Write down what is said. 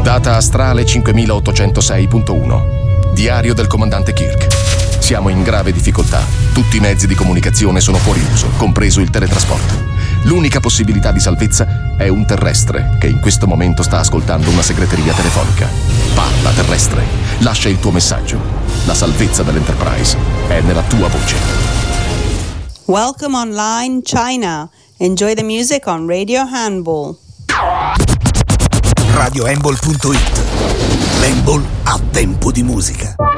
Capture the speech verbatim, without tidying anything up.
Data astrale cinquemilaottocentosei punto uno. Diario del comandante Kirk. Siamo in grave difficoltà. Tutti i mezzi di comunicazione sono fuori uso, compreso il teletrasporto. L'unica possibilità di salvezza è un terrestre che in questo momento sta ascoltando una segreteria telefonica. Parla, terrestre. Lascia il tuo messaggio. La salvezza dell'Enterprise è nella tua voce. Welcome online, China. Enjoy the music on Radio Handball. radio handball punto it. L'handball a tempo di musica.